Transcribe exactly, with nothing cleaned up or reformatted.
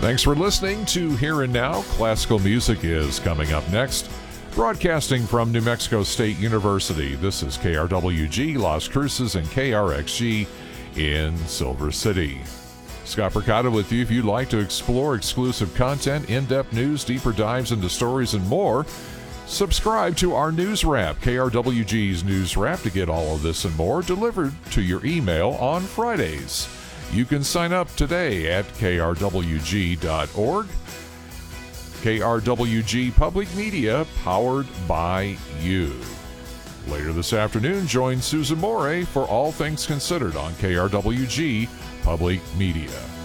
Thanks for listening to Here and Now. Classical music is coming up next. Broadcasting from New Mexico State University, this is K R W G Las Cruces and K R X G in Silver City. Scott Percotta with you. If you'd like to explore exclusive content, in-depth news, deeper dives into stories, and more, subscribe to our news wrap, K R W G's News Wrap, to get all of this and more delivered to your email on Fridays. You can sign up today at K R W G dot org. K R W G Public Media, powered by you. Later this afternoon, join Susan Moray for All Things Considered on K R W G Public Media.